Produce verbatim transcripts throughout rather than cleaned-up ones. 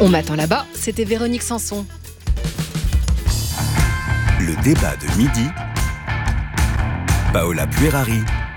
On m'attend là-bas, c'était Véronique Sanson. Le débat de midi, Paola Puerari,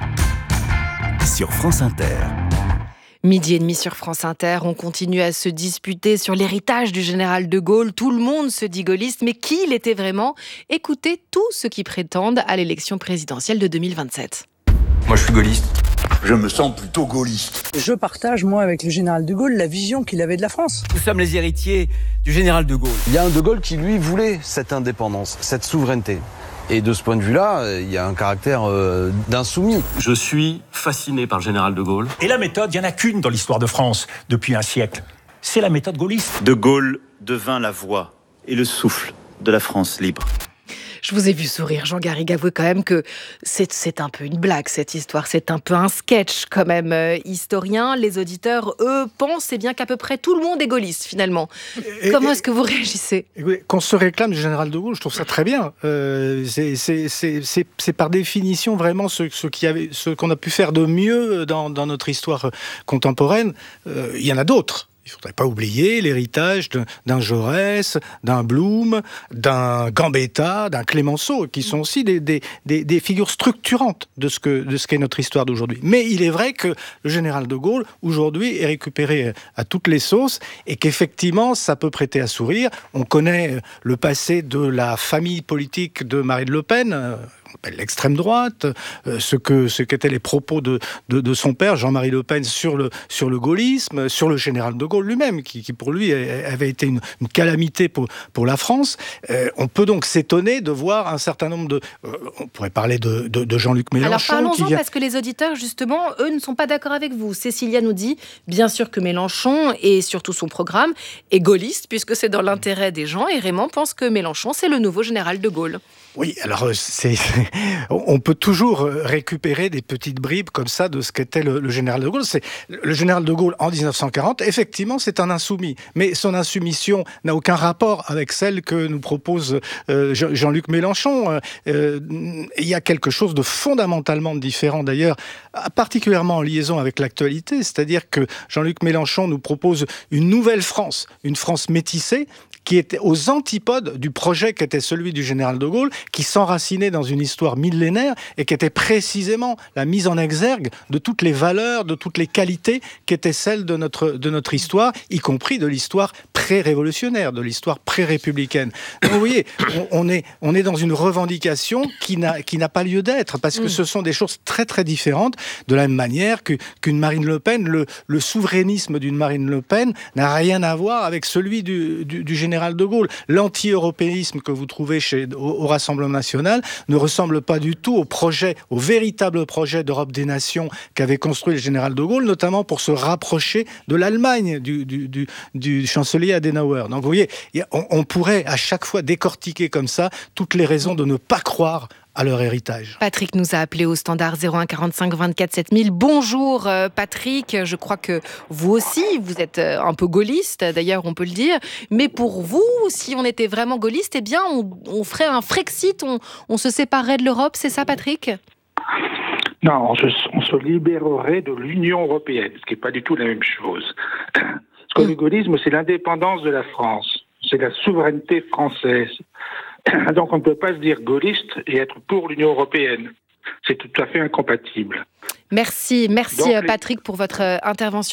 sur France Inter. Midi et demi sur France Inter, on continue à se disputer sur l'héritage du général de Gaulle. Tout le monde se dit gaulliste, mais qui il était vraiment ? Écoutez tous ceux qui prétendent à l'élection présidentielle de deux mille vingt-sept. Moi, je suis gaulliste. Je me sens plutôt gaulliste. Je partage, moi, avec le général de Gaulle, la vision qu'il avait de la France. Nous sommes les héritiers du général de Gaulle. Il y a un de Gaulle qui, lui, voulait cette indépendance, cette souveraineté. Et de ce point de vue-là, il y a un caractère euh, d'insoumis. Je suis fasciné par le général de Gaulle. Et la méthode, il n'y en a qu'une dans l'histoire de France depuis un siècle. C'est la méthode gaulliste. De Gaulle devint la voix et le souffle de la France libre. Je vous ai vu sourire, Jean Garrigue, avouez quand même que c'est, c'est un peu une blague, cette histoire. C'est un peu un sketch, quand même. Euh, historien, les auditeurs, eux, pensent eh bien, qu'à peu près tout le monde est gaulliste, finalement. Et, Comment et, est-ce que vous réagissez ? Qu'on se réclame du général de Gaulle, je trouve ça très bien. Euh, c'est, c'est, c'est, c'est, c'est par définition vraiment ce, ce, qui avait, ce qu'on a pu faire de mieux dans, dans notre histoire contemporaine. Euh, il y en a d'autres. Il ne faudrait pas oublier l'héritage d'un Jaurès, d'un Blum, d'un Gambetta, d'un Clémenceau, qui sont aussi des, des, des, des figures structurantes de ce, que, de ce qu'est notre histoire d'aujourd'hui. Mais il est vrai que le général de Gaulle, aujourd'hui, est récupéré à toutes les sauces et qu'effectivement, ça peut prêter à sourire. On connaît le passé de la famille politique de Marine Le Pen, l'extrême droite, euh, ce que ce qu'étaient les propos de, de, de son père, Jean-Marie Le Pen, sur le, sur le gaullisme, sur le général de Gaulle lui-même, qui, qui pour lui avait été une, une calamité pour, pour la France. Euh, on peut donc s'étonner de voir un certain nombre de... Euh, on pourrait parler de, de, de Jean-Luc Mélenchon. Alors parlons-en, qui vient... parce que les auditeurs, justement, eux ne sont pas d'accord avec vous. Cécilia nous dit, bien sûr que Mélenchon, et surtout son programme, est gaulliste, puisque c'est dans l'intérêt des gens, et Raymond pense que Mélenchon, c'est le nouveau général de Gaulle. Oui, alors c'est, on peut toujours récupérer des petites bribes comme ça de ce qu'était le, le général de Gaulle. C'est, le général de Gaulle, en dix-neuf cent quarante, effectivement, c'est un insoumis. Mais son insoumission n'a aucun rapport avec celle que nous propose euh, Jean-Luc Mélenchon. Euh, il y a quelque chose de fondamentalement différent, d'ailleurs, particulièrement en liaison avec l'actualité. C'est-à-dire que Jean-Luc Mélenchon nous propose une nouvelle France, une France métissée, qui était aux antipodes du projet qui était celui du général de Gaulle, qui s'enracinait dans une histoire millénaire et qui était précisément la mise en exergue de toutes les valeurs, de toutes les qualités qui étaient celles de notre, de notre histoire, y compris de l'histoire pré-révolutionnaire, de l'histoire pré-républicaine. Donc vous voyez, on, on, est, on est dans une revendication qui n'a, qui n'a pas lieu d'être, parce que ce sont des choses très très différentes, de la même manière que, qu'une Marine Le Pen, le, le souverainisme d'une Marine Le Pen n'a rien à voir avec celui du, du, du général de Gaulle. L'anti-européisme que vous trouvez chez, au, au Rassemblement national ne ressemble pas du tout au projet, au véritable projet d'Europe des nations qu'avait construit le général de Gaulle, notamment pour se rapprocher de l'Allemagne, du, du, du, du chancelier Adenauer. Donc vous voyez, on, on pourrait à chaque fois décortiquer comme ça toutes les raisons de ne pas croire à leur héritage. Patrick nous a appelé au standard zéro un quarante-cinq vingt-quatre sept mille. Bonjour euh, Patrick, je crois que vous aussi, vous êtes euh, un peu gaulliste, d'ailleurs on peut le dire, mais pour vous, si on était vraiment gaulliste, eh bien on, on ferait un Frexit, on, on se séparerait de l'Europe, c'est ça Patrick ? Non, on se, on se libérerait de l'Union européenne, ce qui n'est pas du tout la même chose. Parce que mmh. le gaullisme, c'est l'indépendance de la France, c'est la souveraineté française. Donc on ne peut pas se dire gaulliste et être pour l'Union européenne. C'est tout à fait incompatible. Merci, merci Donc, Patrick pour votre intervention.